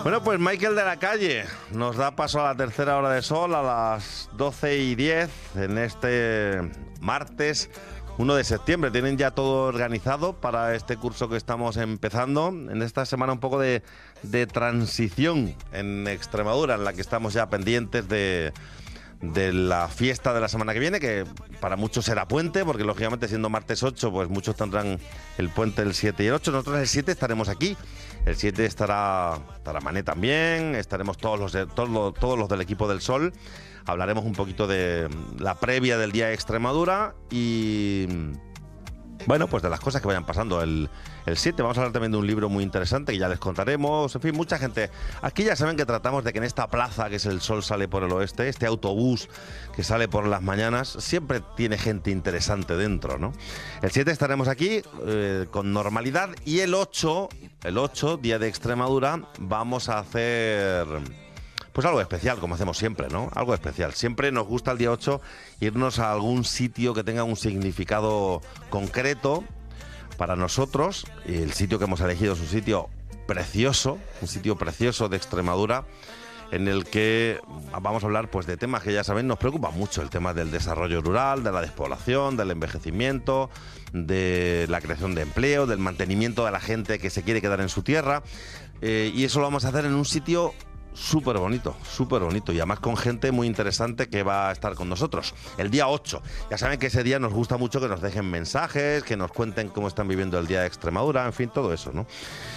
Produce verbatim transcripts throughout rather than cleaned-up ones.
Bueno, pues Michael de la Calle nos da paso a la tercera hora de sol a las doce y diez en este martes uno de septiembre. Tienen ya todo organizado para este curso que estamos empezando, en esta semana un poco de, de transición en Extremadura, en la que estamos ya pendientes de, de la fiesta de la semana que viene, que para muchos será puente, porque lógicamente siendo martes ocho, pues muchos tendrán el puente el siete y el ocho. Nosotros el siete estaremos aquí. El siete estará, estará Mané también, estaremos todos los, de, todos, los, todos los del equipo del Sol. Hablaremos un poquito de la previa del Día de Extremadura y, bueno, pues de las cosas que vayan pasando el, el siete. Vamos a hablar también de un libro muy interesante que ya les contaremos. En fin, mucha gente. Aquí ya saben que tratamos de que en esta plaza, que es el Sol sale por el oeste, este autobús que sale por las mañanas, siempre tiene gente interesante dentro, ¿no? El siete estaremos aquí eh, con normalidad y el ocho, el ocho, Día de Extremadura, vamos a hacer pues algo especial, como hacemos siempre, ¿no? Algo especial. Siempre nos gusta el día ocho irnos a algún sitio que tenga un significado concreto para nosotros. El sitio que hemos elegido es un sitio precioso, un sitio precioso de Extremadura, en el que vamos a hablar pues de temas que ya saben nos preocupa mucho, el tema del desarrollo rural, de la despoblación, del envejecimiento, de la creación de empleo, del mantenimiento de la gente que se quiere quedar en su tierra, eh, y eso lo vamos a hacer en un sitio súper bonito, súper bonito, y además con gente muy interesante que va a estar con nosotros el día ocho. Ya saben que ese día nos gusta mucho que nos dejen mensajes, que nos cuenten cómo están viviendo el Día de Extremadura, en fin, todo eso, ¿no?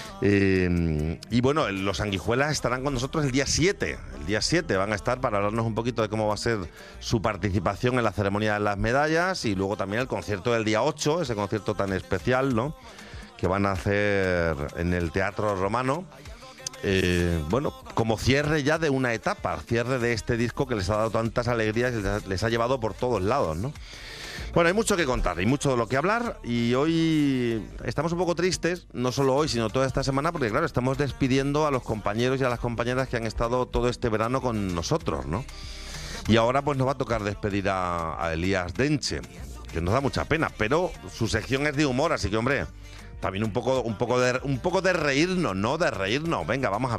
Eh, y bueno, los sanguijuelas estarán con nosotros el día siete. El día siete van a estar para hablarnos un poquito de cómo va a ser su participación en la ceremonia de las medallas, y luego también el concierto del día ocho, ese concierto tan especial, ¿no?, que van a hacer en el Teatro Romano. Eh, bueno, como cierre ya de una etapa, cierre de este disco que les ha dado tantas alegrías y les ha, les ha llevado por todos lados, ¿no? Bueno, hay mucho que contar, hay mucho de lo que hablar, y hoy estamos un poco tristes, no solo hoy, sino toda esta semana, porque claro, estamos despidiendo a los compañeros y a las compañeras que han estado todo este verano con nosotros, ¿no? Y ahora pues nos va a tocar despedir a, a Elías Denche, que nos da mucha pena, pero su sección es de humor, así que hombre, también un poco, un poco de, un poco de reírnos, ¿no? De reírnos. Venga, vamos a